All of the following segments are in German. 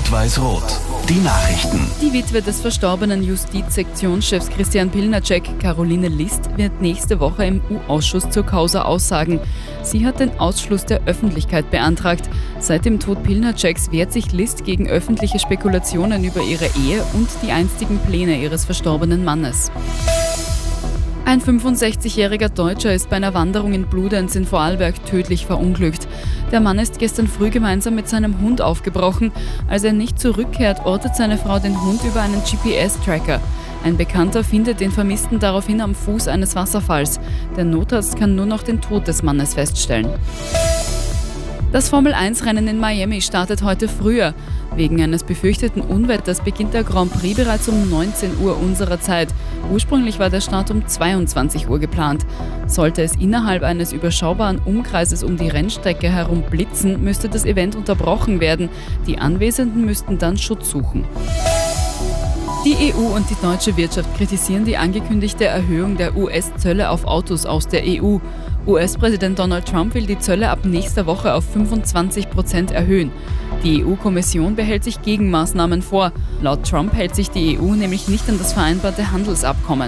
Rot-Weiß-Rot. Die Nachrichten. Die Witwe des verstorbenen Justizsektionschefs Christian Pilnacek, Caroline List, wird nächste Woche im U-Ausschuss zur Causa aussagen. Sie hat den Ausschluss der Öffentlichkeit beantragt. Seit dem Tod Pilnaceks wehrt sich List gegen öffentliche Spekulationen über ihre Ehe und die einstigen Pläne ihres verstorbenen Mannes. Ein 65-jähriger Deutscher ist bei einer Wanderung in Bludenz in Vorarlberg tödlich verunglückt. Der Mann ist gestern früh gemeinsam mit seinem Hund aufgebrochen. Als er nicht zurückkehrt, ortet seine Frau den Hund über einen GPS-Tracker. Ein Bekannter findet den Vermissten daraufhin am Fuß eines Wasserfalls. Der Notarzt kann nur noch den Tod des Mannes feststellen. Das Formel-1-Rennen in Miami startet heute früher. Wegen eines befürchteten Unwetters beginnt der Grand Prix bereits um 19 Uhr unserer Zeit. Ursprünglich war der Start um 22 Uhr geplant. Sollte es innerhalb eines überschaubaren Umkreises um die Rennstrecke herum blitzen, müsste das Event unterbrochen werden. Die Anwesenden müssten dann Schutz suchen. Die EU und die deutsche Wirtschaft kritisieren die angekündigte Erhöhung der US-Zölle auf Autos aus der EU. US-Präsident Donald Trump will die Zölle ab nächster Woche auf 25% erhöhen. Die EU-Kommission behält sich Gegenmaßnahmen vor. Laut Trump hält sich die EU nämlich nicht an das vereinbarte Handelsabkommen.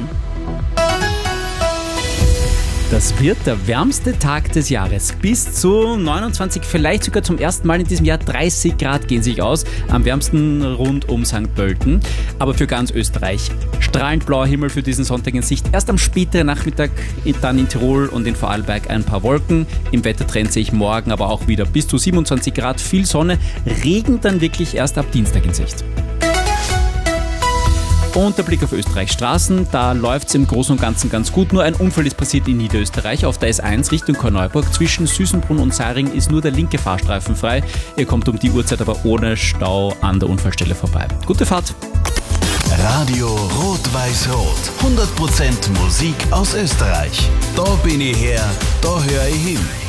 Das wird der wärmste Tag des Jahres. Bis zu 29, vielleicht sogar zum ersten Mal in diesem Jahr 30 Grad gehen sich aus. Am wärmsten rund um St. Pölten. Aber für ganz Österreich strahlend blauer Himmel für diesen Sonntag in Sicht. Erst am späteren Nachmittag dann in Tirol und in Vorarlberg ein paar Wolken. Im Wettertrend sehe ich morgen aber auch wieder bis zu 27 Grad, viel Sonne. Regen dann wirklich erst ab Dienstag in Sicht. Und der Blick auf Österreichs Straßen, da läuft es im Großen und Ganzen ganz gut. Nur ein Unfall ist passiert in Niederösterreich. Auf der S1 Richtung Korneuburg zwischen Süßenbrunn und Saring ist nur der linke Fahrstreifen frei. Ihr kommt um die Uhrzeit aber ohne Stau an der Unfallstelle vorbei. Gute Fahrt! Radio Rot-Weiß-Rot. 100% Musik aus Österreich. Da bin ich her, da höre ich hin.